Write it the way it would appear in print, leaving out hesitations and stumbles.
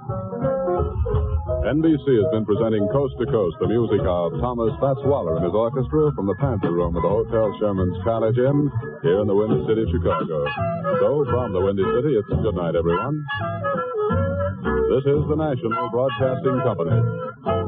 NBC has been presenting Coast to Coast, the music of Thomas Fats Waller and his orchestra from the Panther Room of the Hotel Sherman's College Inn here in the Windy City of Chicago. So, from the Windy City, it's good night, everyone. This is the National Broadcasting Company.